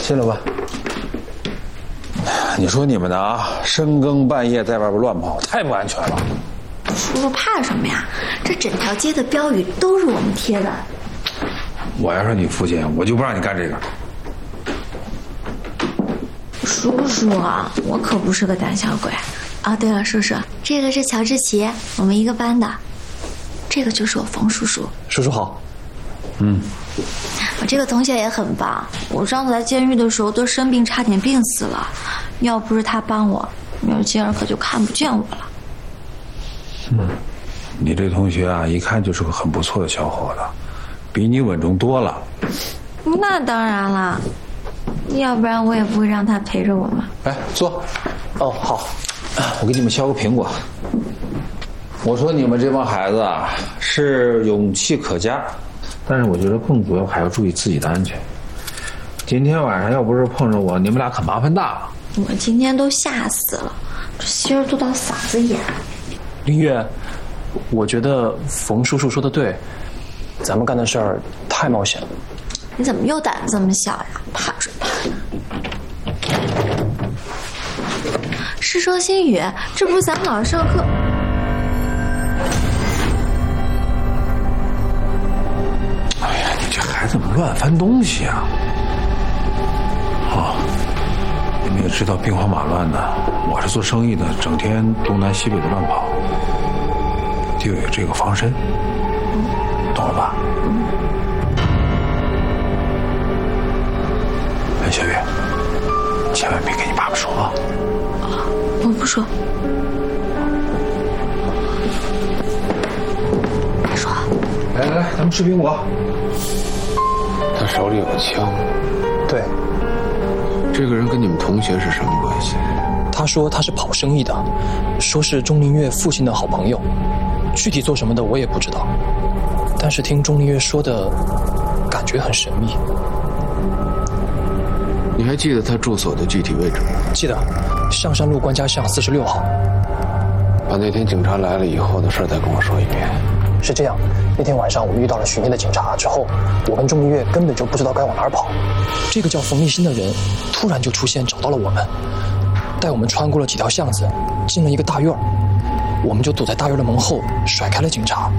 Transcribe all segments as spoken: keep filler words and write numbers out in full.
进来吧。你说你们的啊，深更半夜在外边乱跑，太不安全了。 叔叔怕什么呀？这整条街的标语都是我们贴的。 我要是你父亲，我就不让你干这个。 叔叔啊，我可不是个胆小鬼。哦，对了，叔叔，这个是乔治奇，我们一个班的。这个就是我冯叔叔。 叔叔好。 嗯。 我这个同学也很棒，我上次来监狱的时候都生病，差点病死了。要不是他帮我，米尔金尔可就看不见我了。 嗯，你这同学啊，一看就是个很不错的小伙子，比你稳重多了。 那当然了，要不然我也不会让他陪着我嘛。 来，坐。 哦，好。 我给你们削个苹果。我说你们这帮孩子啊，是勇气可嘉，但是我觉得更主要还要注意自己的安全。今天晚上要不是碰着我，你们俩可麻烦大了。 我今天都吓死了，这心儿都到嗓子眼。 林月，我觉得冯叔叔说的对，咱们干的事儿太冒险了。 你怎么又胆子这么小呀？怕是怕。师说新语，这不是咱们老师上课。 哎呀，你这孩子怎么乱翻东西啊？哦，你们也知道兵荒马乱的，我是做生意的，整天东南西北的乱跑，就有这个防身，懂了吧？哎，小月，千万别跟你爸爸说啊！ 我不说。别说。 来来来，咱们吃苹果。 他手里有枪。 对。 这个人跟你们同学是什么关系？ 他说他是跑生意的，说是钟灵月父亲的好朋友，具体做什么的我也不知道，但是听钟灵月说的，感觉很神秘。 你还记得他住所的具体位置吗？ 记得，象山路关家巷四十六号。 把那天警察来了以后的事再跟我说一遍。 是这样，那天晚上我们遇到了巡夜的警察之后，我跟钟明月根本就不知道该往哪儿跑。这个叫冯立新的人突然就出现，找到了我们，带我们穿过了几条巷子，进了一个大院，我们就躲在大院的门后，甩开了警察。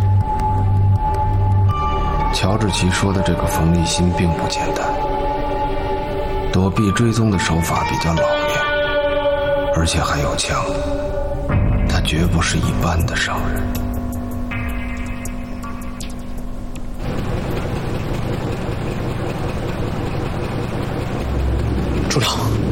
乔治奇说的这个冯立新并不简单，躲避追踪的手法比较老练，而且还有枪，他绝不是一般的商人。 处长。